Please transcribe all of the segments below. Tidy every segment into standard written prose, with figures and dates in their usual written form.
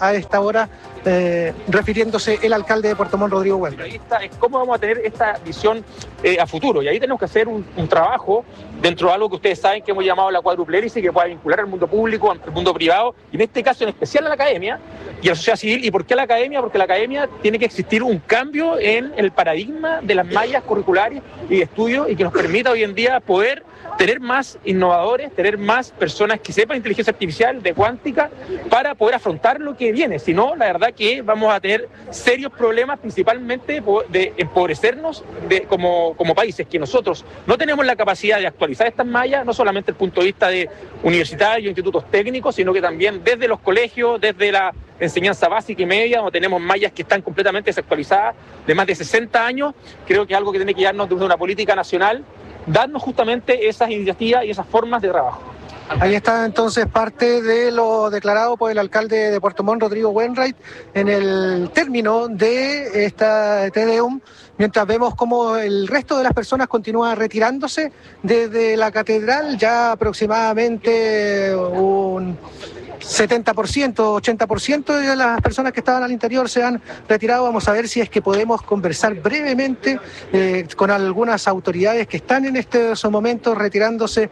a esta hora, refiriéndose el alcalde de Puerto Montt, Rodrigo Wainwright. Es cómo vamos a tener esta visión a futuro, y ahí tenemos que hacer un trabajo dentro de algo que ustedes saben que hemos llamado la cuádruple hélice, que pueda vincular al mundo público, al mundo privado, y en este caso en especial a la academia y a la sociedad civil. ¿Y por qué a la academia? Porque la academia tiene que existir un cambio en el paradigma de las mallas curriculares y de estudio, y que nos permita hoy en día poder tener más innovadores, tener más personas que sepan inteligencia artificial, de cuántica, para poder afrontar lo que viene. Si no, la verdad que vamos a tener serios problemas, principalmente de empobrecernos como países, que nosotros no tenemos la capacidad de actualizar estas mallas, no solamente desde el punto de vista de universitarios, institutos técnicos, sino que también desde los colegios, desde la enseñanza básica y media, donde tenemos mallas que están completamente desactualizadas, de más de 60 años. Creo que es algo que tiene que darnos desde una política nacional, darnos justamente esas iniciativas y esas formas de trabajo. Ahí está entonces parte de lo declarado por el alcalde de Puerto Montt, Rodrigo Wainwright, en el término de esta TDUM, mientras vemos cómo el resto de las personas continúa retirándose desde la catedral. Ya aproximadamente un 70%, 80% de las personas que estaban al interior se han retirado. Vamos a ver si es que podemos conversar brevemente con algunas autoridades que están en estos momentos retirándose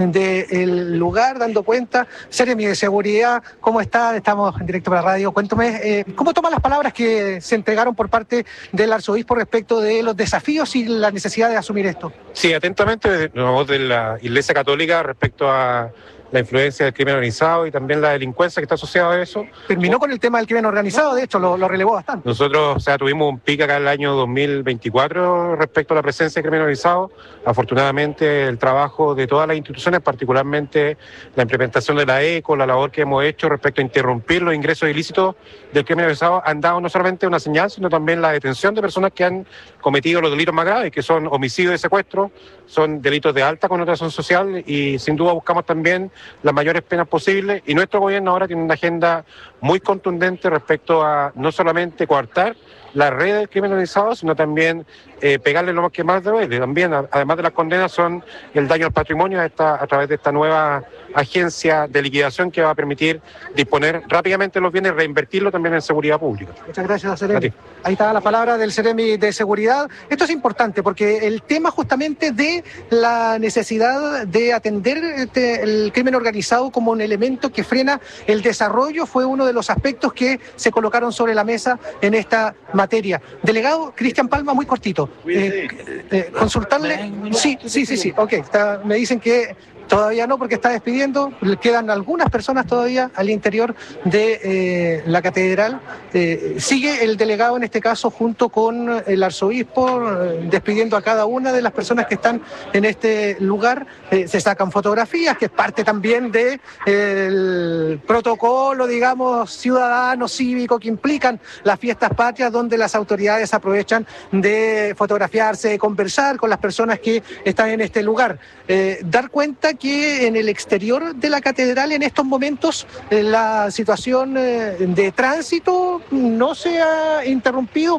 del lugar, dando cuenta. Seremi de Seguridad, ¿cómo está? Estamos en directo para la radio. Cuéntame, ¿cómo toman las palabras que se entregaron por parte del arzobispo respecto de los desafíos y la necesidad de asumir esto? Sí, atentamente, la voz de la Iglesia Católica respecto a la influencia del crimen organizado y también la delincuencia que está asociada a eso. Terminó con el tema del crimen organizado, de hecho, lo relevó bastante. Nosotros, tuvimos un pico acá en el año 2024 respecto a la presencia del crimen organizado. Afortunadamente, el trabajo de todas las instituciones, particularmente la implementación de la ECO, la labor que hemos hecho respecto a interrumpir los ingresos ilícitos del crimen organizado, han dado no solamente una señal, sino también la detención de personas que han cometido los delitos más graves, que son homicidio y secuestro, son delitos de alta connotación social, y sin duda buscamos también las mayores penas posibles, y nuestro gobierno ahora tiene una agenda muy contundente respecto a no solamente coartar la red del crimen organizado, sino también pegarle lo que más duele. También, además de las condenas, son el daño al patrimonio a través de esta nueva agencia de liquidación que va a permitir disponer rápidamente los bienes, reinvertirlo también en seguridad pública. Muchas gracias, Seremi. Ahí está la palabra del Seremi de Seguridad. Esto es importante porque el tema justamente de la necesidad de atender el crimen organizado como un elemento que frena el desarrollo fue uno de los aspectos que se colocaron sobre la mesa en esta materia. Delegado Cristian Palma, muy cortito. Consultarle. Sí. Ok, me dicen que todavía no, porque está despidiendo. Quedan algunas personas todavía al interior de la catedral. Sigue el delegado en este caso junto con el arzobispo, despidiendo a cada una de las personas que están en este lugar. Se sacan fotografías, que es parte también del protocolo, digamos, ciudadano, cívico, que implican las fiestas patrias, donde las autoridades aprovechan de fotografiarse, de conversar con las personas que están en este lugar. Dar cuenta que en el exterior de la catedral en estos momentos la situación de tránsito no se ha interrumpido.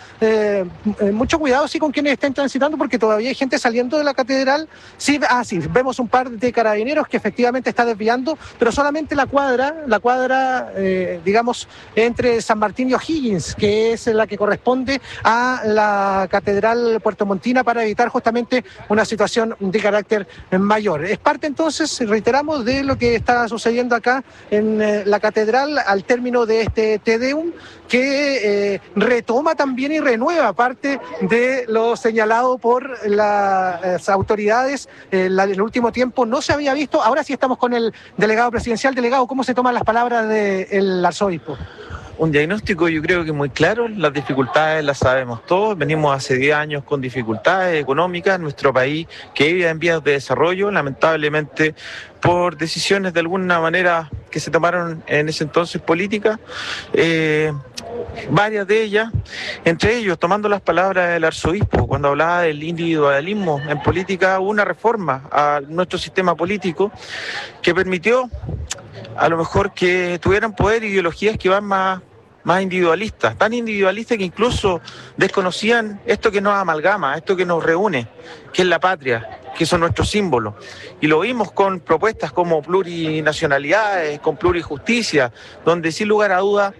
Mucho cuidado sí con quienes estén transitando, porque todavía hay gente saliendo de la catedral. Sí, vemos un par de carabineros que efectivamente está desviando, pero solamente la cuadra digamos entre San Martín y O'Higgins, que es la que corresponde a la catedral puertomontina, para evitar justamente una situación de carácter mayor. Es parte entonces, reiteramos, de lo que está sucediendo acá en la catedral al término de este Te Deum, que retoma también y renueva parte de lo señalado por las autoridades. En el último tiempo no se había visto. Ahora sí estamos con el delegado presidencial. Delegado, ¿cómo se toman las palabras del arzobispo? Un diagnóstico, yo creo que muy claro. Las dificultades las sabemos todos. Venimos hace 10 años con dificultades económicas en nuestro país, que iba en vías de desarrollo, lamentablemente por decisiones de alguna manera que se tomaron en ese entonces políticas, varias de ellas, entre ellos, tomando las palabras del arzobispo cuando hablaba del individualismo en política, hubo una reforma a nuestro sistema político que permitió a lo mejor que tuvieran poder ideologías que van más individualistas, tan individualistas que incluso desconocían esto que nos amalgama, esto que nos reúne, que es la patria, que son nuestros símbolos. Y lo vimos con propuestas como plurinacionalidades, con plurijusticia, donde sin lugar a dudas